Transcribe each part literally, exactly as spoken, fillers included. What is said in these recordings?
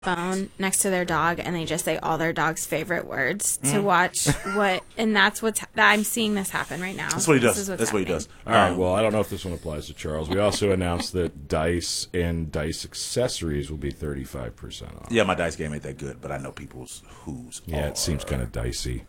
phone next to their dog and they just say all their dog's favorite words to Mm. watch what, and that's what's, I'm seeing this happen right now. That's what he This does. is what's That's what he happening. does. All right, Um, well, I don't know if this one applies to Charles. We also announced that Dice and Dice accessories will be thirty-five percent off. Yeah, my dice game ain't that good, but I know people's who's. Yeah, are. it seems kind of dicey.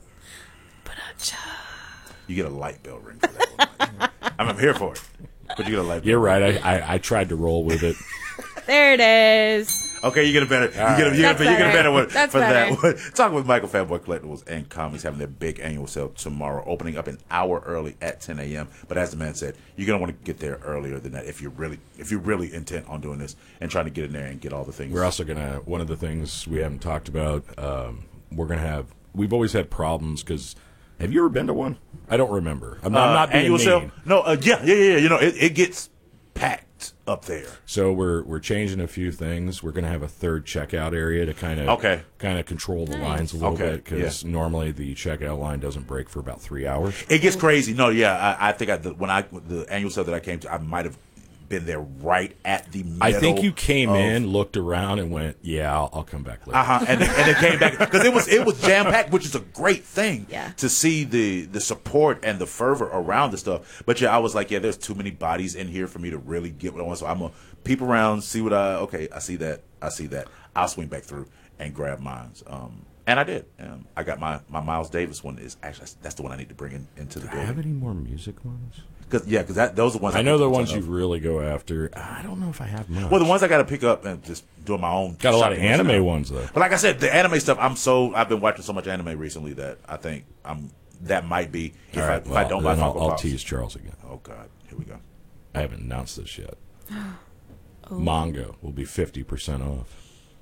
You get a light bell ring for that one. I'm, I'm here for it, but you get a light bell. You're right. I, I, I tried to roll with it. There it is. Okay, you get a better. You get a, you get a, That's you get a better. better one That's for better. that one. Talking with Michael Fanboy Collectibles and Comics having their big annual sale tomorrow, opening up an hour early at ten a.m. But as the man said, you're gonna want to get there earlier than that if you're really if you're really intent on doing this and trying to get in there and get all the things. We're also gonna. One of the things we haven't talked about. Um, we're gonna have. We've always had problems because. Have you ever been to one? I don't remember. I'm, I'm Uh, not being annual mean. sale. No, uh, yeah, yeah, yeah. You know, it, it gets packed up there. So we're we're changing a few things. We're going to have a third checkout area to kind of Okay. kind of control the lines a little Okay, bit because yeah. normally the checkout line doesn't break for about three hours. It gets crazy. No, yeah, I, I think I, the, when I the annual sale that I came to, I might have been there right at the middle. I think you came of, in, looked around, and went, "Yeah, I'll, I'll come back later." Uh huh. And then, and it came back because it was it was jam packed, which is a great thing. Yeah. To see the the support and the fervor around the stuff. But yeah, I was like, yeah, there's too many bodies in here for me to really get what I want. So I'm gonna peep around, see what I. Okay, I see that. I see that. I'll swing back through and grab mine. Um, and I did. Um, I got my my Miles Davis one. Is actually that's the one I need to bring in, into the Do I have building. any more music ones? Cause yeah, because that those are the ones I know the picked ones up. you really go after. I don't know if I have much. Well, the ones I got to pick up and just doing my own. Got a lot of shopping list anime now. ones though. But like I said, the anime stuff, I'm so I've been watching so much anime recently that I think I'm that might be if, All I, right, if well, I don't buy then I'll, Funko I'll Pops. tease Charles again. Oh God, here we go. I haven't announced this yet. Oh. Manga will be fifty percent off.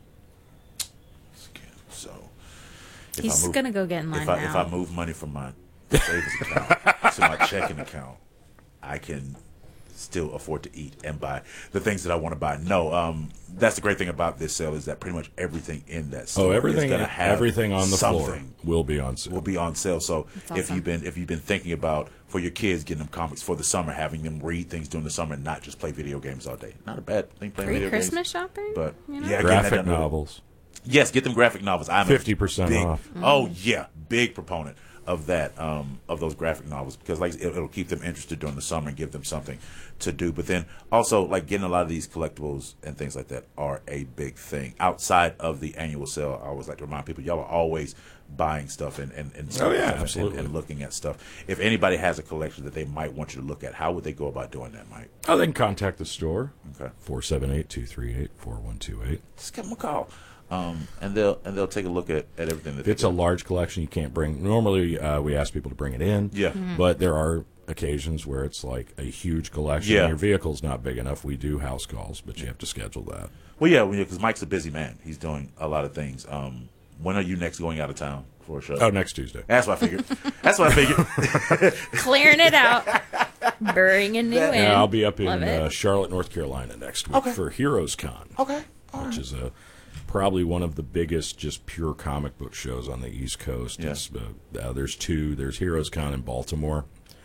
So if He's I move, gonna go get in line if I, now. If I move money from my savings account to my checking account, I can still afford to eat and buy the things that I want to buy. No, um, that's the great thing about this sale is that pretty much everything in that store Oh, is everything, gonna have everything on the floor something. will be on sale. will be on sale. So That's if awesome. you've been if you've been thinking about for your kids getting them comics for the summer, having them read things during the summer and not just play video games all day, not a bad thing. Playing video Pre-Christmas games, shopping? but You know? yeah, getting that Graphic done early. novels. Yes, get them graphic novels. I'm a fifty percent big- off. Oh yeah, big proponent of that, um, of those graphic novels because like it, it'll keep them interested during the summer and give them something to do. But then also like getting a lot of these collectibles and things like that are a big thing outside of the annual sale. I always like to remind people y'all are always buying stuff and and, and Oh, yeah, and- absolutely. and, and looking at stuff. If anybody has a collection that they might want you to look at, how would they go about doing that, Mike? Oh, they can contact the store. Okay. four seven eight, two three eight, four one two eight. Just give them a call. Um, and they'll and they'll take a look at, at everything that If it's a large collection, you can't bring. Normally, uh, we ask people to bring it in. Yeah. Mm-hmm. But there are occasions where it's like a huge collection. Yeah. And your vehicle's not big enough. We do house calls, but you have to schedule that. Well, yeah, because Mike's a busy man. He's doing a lot of things. Um, when are you next going out of town for a show? Oh, next Tuesday. That's what I figured. That's what I figured. Clearing it out. Burying a new in. Yeah, I'll be up in Love it. uh, Charlotte, North Carolina next week Okay. for Heroes Con, Okay. which is a probably one of the biggest just pure comic book shows on the East Coast. Yeah. It's, uh, uh, there's two. There's Heroes Con in Baltimore.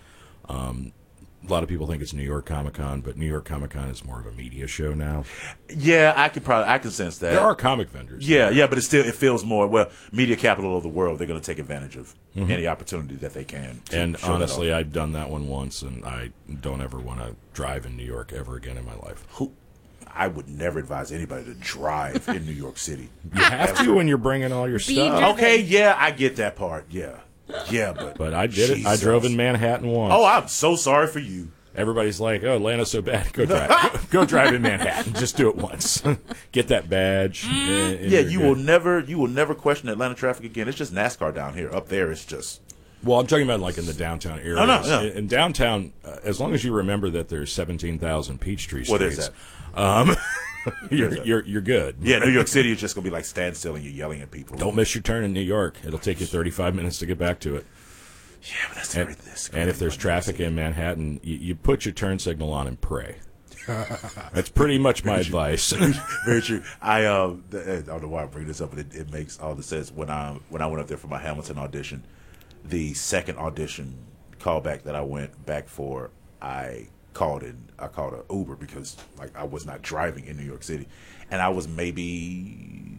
Um, a lot of people think it's New York Comic Con, but New York Comic Con is more of a media show now. Yeah, I could probably I can sense that. There are comic vendors. Yeah, yeah, but it still it feels more well media capital of the world. They're going to take advantage of any opportunity that they can. to And show that honestly, off. I've done that one once, and I don't ever want to drive in New York ever again in my life. Who, I would never advise anybody to drive in New York City. You have to when you're bringing all your Be stuff. driven. Okay, yeah, I get that part. Yeah, yeah, but But I did it. I Jesus. drove in Manhattan once. Oh, I'm so sorry for you. Everybody's like, "Oh, Atlanta's so bad. Go drive. go, go drive in Manhattan. Just do it once. Get that badge." and- and Yeah, you're you good. will never you will never question Atlanta traffic again. It's just NASCAR down here. Up there, it's just Well, I'm talking about like in the downtown area. no, no. In, in downtown, uh, as long as you remember that there's seventeen thousand Peachtree Well, there's streets, um, you're, you're you're good. yeah. New York City is just gonna be like standstill and you're yelling at people. Don't miss your turn in New York. It'll take you thirty-five minutes to get back to it. Yeah, but that's And, very this. and if there's traffic in Manhattan, you, you put your turn signal on and pray. That's pretty much my advice. Very true. I uh, th- I don't know why I bring this up, but it, it makes all the sense. When I when I went up there for my Hamilton audition, the second audition callback that I went back for, I called in. I called an Uber because like I was not driving in New York City, and I was maybe